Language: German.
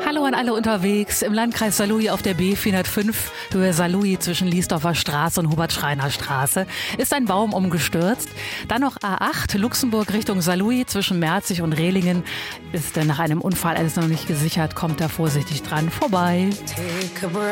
Hallo an alle unterwegs. Im Landkreis Saarlouis auf der B405, Höhe Saarlouis zwischen Liesdorfer Straße und Hubert-Schreiner-Straße, ist ein Baum umgestürzt. Dann noch A8, Luxemburg Richtung Saarlouis zwischen Merzig und Rehlingen. Ist nach einem Unfall alles noch nicht gesichert, kommt da vorsichtig dran vorbei. Take a breath.